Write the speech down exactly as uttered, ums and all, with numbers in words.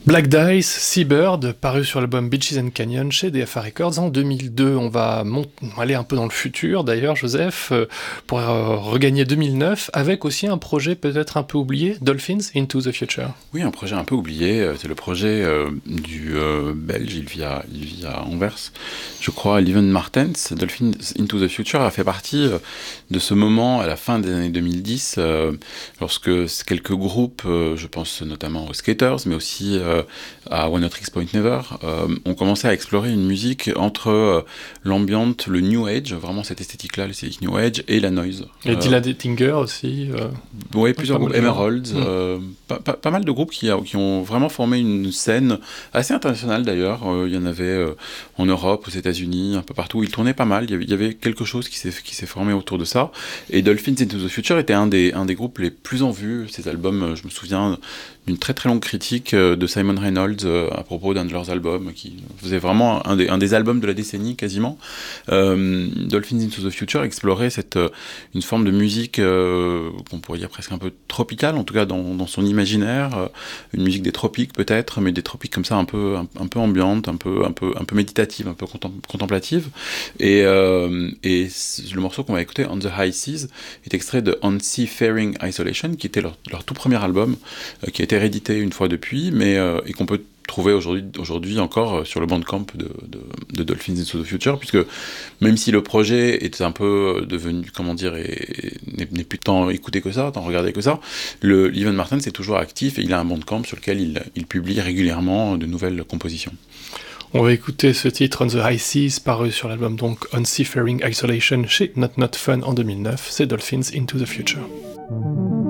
Black Dice, Seabird, paru sur l'album Beaches and Canyons chez D F A Records en deux mille deux. On va mont- aller un peu dans le futur d'ailleurs, Joseph, euh, pour euh, regagner deux mille neuf, avec aussi un projet peut-être un peu oublié, Dolphins into the Future. Oui, un projet un peu oublié, euh, c'est le projet euh, du euh, Belge, il vit, à, il vit à Anvers, je crois, Lieven Martens. Dolphins into the Future a fait partie euh, de ce moment à la fin des années deux mille dix, euh, lorsque quelques groupes, euh, je pense notamment aux Skaters, mais aussi euh, à One Hot Tricks Point Never, euh, ont commencé à explorer une musique entre euh, l'ambient, le New Age, vraiment cette esthétique-là, l'esthétique New Age, et la noise. Et Euh, Dylan Ettinger aussi. Euh, Oui, plusieurs pas groupes, mal de gens. Emeralds, Mm. euh, pas, pas, pas mal de groupes qui, a- qui ont vraiment formé une scène assez internationale d'ailleurs. Euh, il y en avait euh, en Europe, aux États-Unis, un peu partout. Ils tournaient pas mal. Il y avait, il y avait quelque chose qui s'est, qui s'est formé autour de ça. Et Dolphins into the Future était un des, un des groupes les plus en vue. Ces albums, euh, je me souviens d'une très très longue critique euh, de Simon Reynolds euh, à propos d'un de leurs albums, qui faisait vraiment un des, un des albums de la décennie quasiment. Euh, Dolphins into the Future explorait cette, euh, une forme de musique euh, qu'on pourrait dire presque un peu tropicale, en tout cas dans, dans son imaginaire, euh, une musique des tropiques peut-être, mais des tropiques comme ça un peu, un, un peu ambiante, un peu, un peu, un peu méditative, un peu contem- contemplative. Et, euh, et le morceau qu'on va écouter, On the High Seas, est extrait de On Seafaring Isolation, qui était leur, leur tout premier album, euh, qui a été réédité une fois depuis, mais euh, et qu'on peut trouver aujourd'hui, aujourd'hui encore sur le Bandcamp de, de, de Dolphins into the Future, puisque même si le projet est un peu devenu, comment dire, est, n'est, n'est plus tant écouté que ça, tant regardé que ça, le Lieven Martens est toujours actif et il a un Bandcamp sur lequel il, il publie régulièrement de nouvelles compositions. On va écouter ce titre On the High Seas, paru sur l'album donc On Seafaring Isolation chez Not Not Fun en deux mille neuf. C'est Dolphins into the Future.